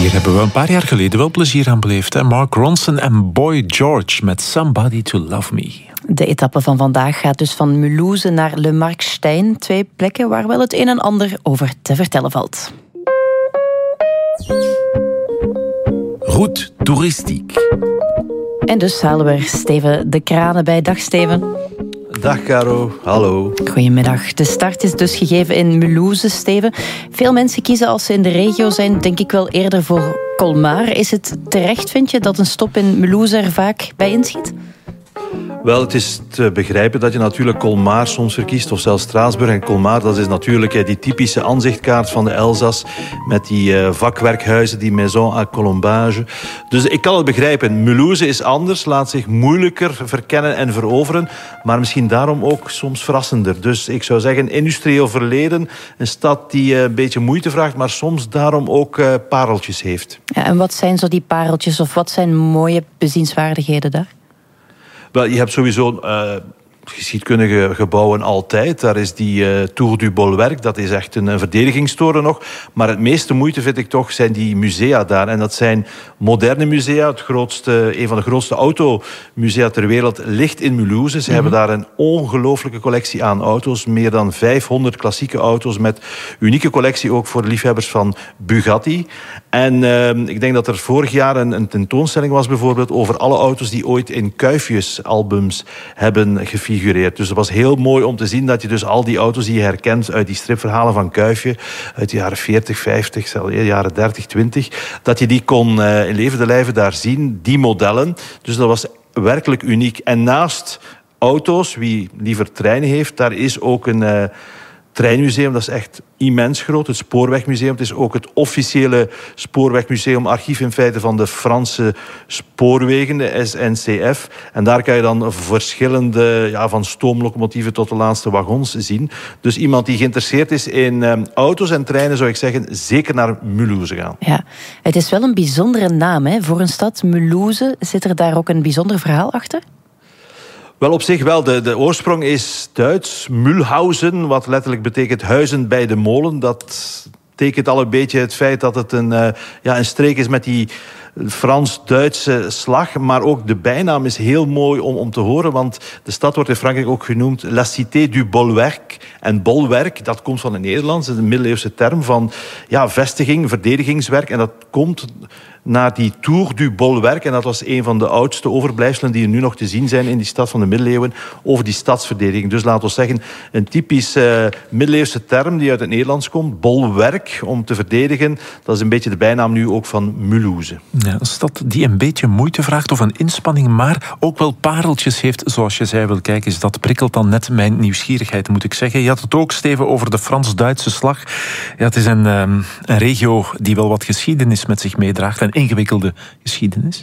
Hier hebben we een paar jaar geleden wel plezier aan beleefd. Hè? Mark Ronson en Boy George met Somebody to Love Me. De etappe van vandaag gaat dus van Mulhouse naar Le Markstein. 2 plekken waar wel het een en ander over te vertellen valt. Route toeristiek. En dus halen we er Steven de Kranen bij. Dag Steven. Dag Caro, hallo. Goedemiddag. De start is dus gegeven in Mulhouse, Steven. Veel mensen kiezen als ze in de regio zijn, denk ik wel eerder voor Colmar. Is het terecht, vind je, dat een stop in Mulhouse er vaak bij inschiet? Wel, het is te begrijpen dat je natuurlijk Colmar soms verkiest, of zelfs Straatsburg. En Colmar, dat is natuurlijk die typische aanzichtkaart van de Elzas, met die vakwerkhuizen, die Maison à Colombage. Dus ik kan het begrijpen. Mulhouse is anders, laat zich moeilijker verkennen en veroveren, maar misschien daarom ook soms verrassender. Dus ik zou zeggen, industrieel verleden, een stad die een beetje moeite vraagt, maar soms daarom ook pareltjes heeft. Ja, en wat zijn zo die pareltjes, of wat zijn mooie bezienswaardigheden daar? Wel, je hebt sowieso geschiedkundige gebouwen altijd. Daar is die Tour du Bolwerk, dat is echt een verdedigingstoren nog. Maar het meeste moeite, vind ik toch, zijn die musea daar. En dat zijn moderne musea. Een van de grootste automusea ter wereld ligt in Mulhouse. Ze hebben daar een ongelooflijke collectie aan auto's. Meer dan 500 klassieke auto's met unieke collectie ook voor de liefhebbers van Bugatti. En ik denk dat er vorig jaar een tentoonstelling was bijvoorbeeld over alle auto's die ooit in Kuifjes-albums hebben gefigureerd. Dus het was heel mooi om te zien dat je dus al die auto's die je herkent uit die stripverhalen van Kuifje, uit de jaren 40, 50, zelfs de jaren 30, 20, dat je die kon in levende lijve daar zien, die modellen. Dus dat was werkelijk uniek. En naast auto's, wie liever treinen heeft, daar is ook een treinmuseum, dat is echt immens groot. Het Spoorwegmuseum. Het is ook het officiële Spoorwegmuseum, archief in feite van de Franse spoorwegen, de SNCF. En daar kan je dan verschillende, van stoomlocomotieven tot de laatste wagons zien. Dus iemand die geïnteresseerd is in auto's en treinen, zou ik zeggen, zeker naar Mulhouse gaan. Ja, het is wel een bijzondere naam, hè, voor een stad. Mulhouse, zit er daar ook een bijzonder verhaal achter? Wel, op zich wel. De oorsprong is Duits. Mulhausen, wat letterlijk betekent huizen bij de molen. Dat tekent al een beetje het feit dat het een streek is met die Frans-Duitse slag. Maar ook de bijnaam is heel mooi om te horen. Want de stad wordt in Frankrijk ook genoemd La Cité du Bolwerk. En bolwerk, dat komt van het Nederlands. Dat is een middeleeuwse term van vestiging, verdedigingswerk. En dat komt naar die Tour du Bolwerk. En dat was een van de oudste overblijfselen die er nu nog te zien zijn in die stad van de middeleeuwen over die stadsverdediging. Dus laten we zeggen, een typisch middeleeuwse term die uit het Nederlands komt. Bolwerk, om te verdedigen. Dat is een beetje de bijnaam nu ook van Mulhouse. Ja, een stad die een beetje moeite vraagt of een inspanning, maar ook wel pareltjes heeft, zoals je zei. Wel, kijk eens, dat prikkelt dan net mijn nieuwsgierigheid, moet ik zeggen. Je had het ook, Steven, over de Frans-Duitse slag. Ja, het is een regio die wel wat geschiedenis met zich meedraagt. Een ingewikkelde geschiedenis.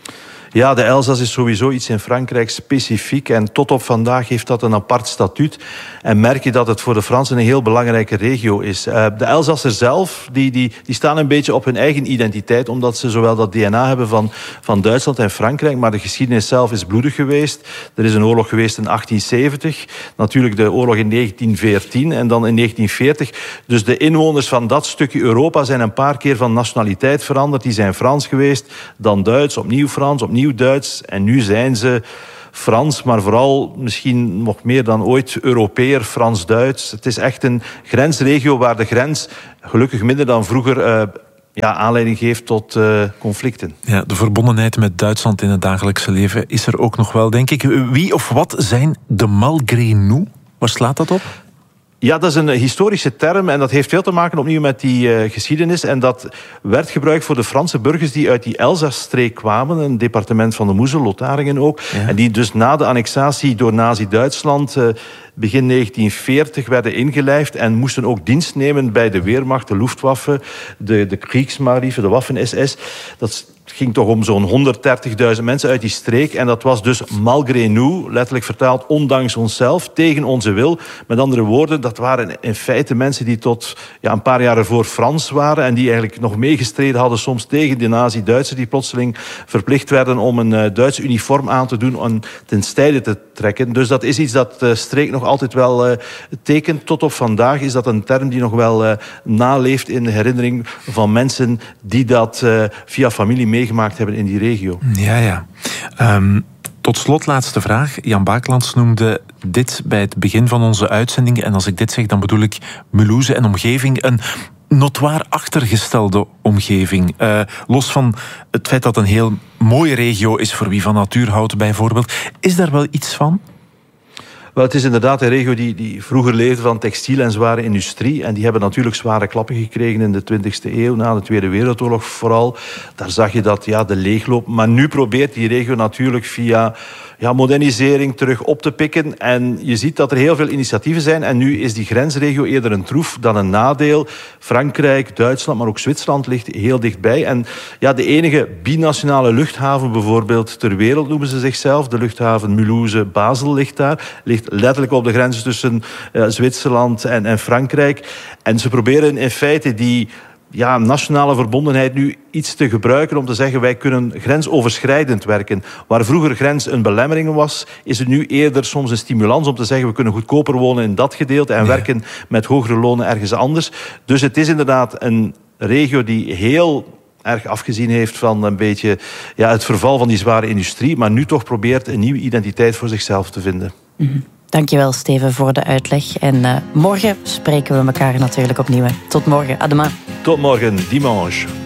Ja, de Elzas is sowieso iets in Frankrijk specifiek. En tot op vandaag heeft dat een apart statuut. En merk je dat het voor de Fransen een heel belangrijke regio is. De Elzasser zelf, die staan een beetje op hun eigen identiteit, omdat ze zowel dat DNA hebben van Duitsland en Frankrijk. Maar de geschiedenis zelf is bloedig geweest. Er is een oorlog geweest in 1870. Natuurlijk de oorlog in 1914 en dan in 1940. Dus de inwoners van dat stukje Europa zijn een paar keer van nationaliteit veranderd. Die zijn Frans geweest, dan Duits, opnieuw Frans, opnieuw Duits. En nu zijn ze Frans, maar vooral misschien nog meer dan ooit Europeer, Frans-Duits. Het is echt een grensregio waar de grens gelukkig minder dan vroeger aanleiding geeft tot conflicten. Ja, de verbondenheid met Duitsland in het dagelijkse leven is er ook nog wel, denk ik. Wie of wat zijn de Malgré nous? Waar slaat dat op? Ja, dat is een historische term en dat heeft veel te maken opnieuw met die geschiedenis. En dat werd gebruikt voor de Franse burgers die uit die Elzasstreek kwamen, een departement van de Moezel, Lotharingen ook. Ja. En die dus na de annexatie door Nazi-Duitsland begin 1940 werden ingelijfd en moesten ook dienst nemen bij de Weermacht, de Luftwaffe, de Kriegsmarine, de Waffen-SS. Dat ging toch om zo'n 130.000 mensen uit die streek. En dat was dus malgré nous, letterlijk vertaald ondanks onszelf, tegen onze wil. Met andere woorden, dat waren in feite mensen die tot een paar jaar ervoor Frans waren en die eigenlijk nog meegestreden hadden soms tegen de Nazi-Duitsers die plotseling verplicht werden om een Duits uniform aan te doen en ten strijde te trekken. Dus dat is iets dat de streek nog altijd wel tekent tot op vandaag, is dat een term die nog wel naleeft in de herinnering van mensen die dat via familie meegemaakt hebben in die regio. Ja. Tot slot, laatste vraag. Jan Bakelands noemde dit bij het begin van onze uitzending. En als ik dit zeg, dan bedoel ik Mulhouse en omgeving. Een notoir achtergestelde omgeving. Los van het feit dat het een heel mooie regio is voor wie van natuur houdt bijvoorbeeld. Is daar wel iets van? Wel, het is inderdaad een regio die vroeger leefde van textiel en zware industrie. En die hebben natuurlijk zware klappen gekregen in de 20e eeuw, na de Tweede Wereldoorlog vooral. Daar zag je dat, de leegloop. Maar nu probeert die regio natuurlijk via modernisering terug op te pikken. En je ziet dat er heel veel initiatieven zijn. En nu is die grensregio eerder een troef dan een nadeel. Frankrijk, Duitsland, maar ook Zwitserland ligt heel dichtbij. En de enige binationale luchthaven bijvoorbeeld ter wereld noemen ze zichzelf. De luchthaven Mulhouse-Basel ligt daar. Ligt letterlijk op de grens tussen Zwitserland en Frankrijk. En ze proberen in feite die nationale verbondenheid nu iets te gebruiken om te zeggen wij kunnen grensoverschrijdend werken. Waar vroeger grens een belemmering was, is het nu eerder soms een stimulans om te zeggen we kunnen goedkoper wonen in dat gedeelte en werken met hogere lonen ergens anders. Dus het is inderdaad een regio die heel erg afgezien heeft van een beetje het verval van die zware industrie, maar nu toch probeert een nieuwe identiteit voor zichzelf te vinden. Mm-hmm. Dankjewel, Steven, voor de uitleg. En morgen spreken we elkaar natuurlijk opnieuw. Tot morgen. À demain. Tot morgen, dimanche.